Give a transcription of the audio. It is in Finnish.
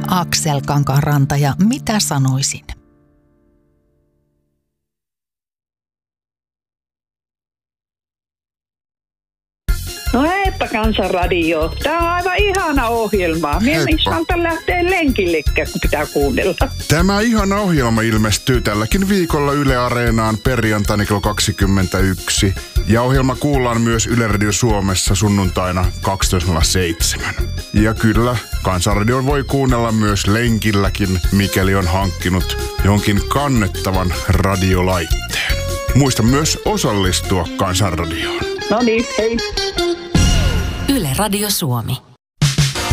Aksel Kankaanranta ja mitä sanoisin? No heippa Kansanradio. Tämä on aivan ihana ohjelma. Minä ei saanta lähteä lenkillekään, kun pitää kuunnella. Tämä ihana ohjelma ilmestyy tälläkin viikolla Yle Areenaan perjantaina kello 21. Ja ohjelma kuullaan myös Yle Radio Suomessa sunnuntaina 12.07. Ja kyllä, Kansanradion voi kuunnella myös lenkilläkin, mikäli on hankkinut jonkin kannettavan radiolaitteen. Muista myös osallistua Kansanradioon. No niin, hei. Yle Radio Suomi.